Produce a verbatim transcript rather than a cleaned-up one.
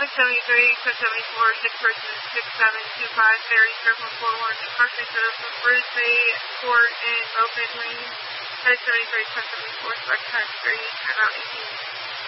six seventy-three, six seventy-four, six persons, six seven two five, Ferry Circle, four one, partially set up from Bruce Bay Court and Open Lane, six seventy-three, six seventy-four, Spec Street, and out eighteen.